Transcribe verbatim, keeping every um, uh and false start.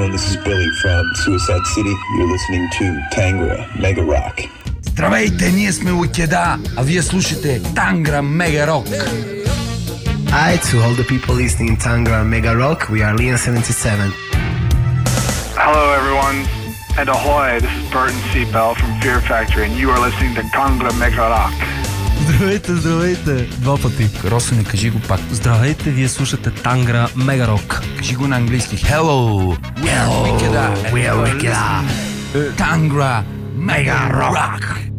This is Billy from Suicide City. You're listening to Tangra Mega Rock. Здравейте, ние сме Лукеда, а вие слушате Tangra Mega Rock. Hi to all the people listening Tangra Mega Rock. We are Leon seventy-seven. Hello everyone, and ahoy, this is Burton C. Bell from Fear Factory, and you are listening to Tangra Mega Rock. Здравейте, здравейте! Два пъти. Росене, кажи го пак. Здравейте, вие слушате Tangra Mega Rock. Кажи го на английски. Hello! We are Wickeda. We are Wickeda. Tangra Mega Rock.